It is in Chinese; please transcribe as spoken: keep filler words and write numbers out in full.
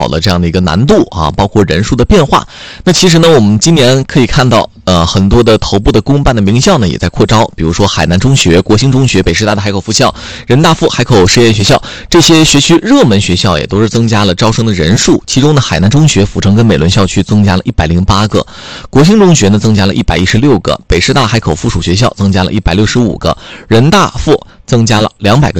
的这样的一个难度啊，包括人数的变化。那其实呢，我们今年可以看到，呃，很多的头部的公办的名校呢也在扩招，比如说海南中学、国兴中学、北师大的海口附校、人大附海口实验学校，这些学区热门学校也都是增加了招生的人数。其中呢，海南中学、阜成跟美伦校区增加了一百零八个，国兴中学呢增加了一百一十六个，北师大海口附属学校增加了一百六十五个，人大附增加了两百个